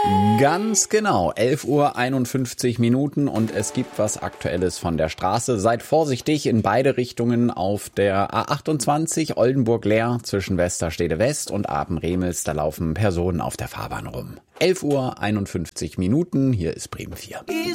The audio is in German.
Ganz genau, 11:51 Uhr und es gibt was Aktuelles von der Straße. Seid vorsichtig in beide Richtungen auf der A28 Oldenburg-Leer zwischen Westerstede West und Apen-Remels. Da laufen Personen auf der Fahrbahn rum. 11:51 Uhr, hier ist Bremen 4.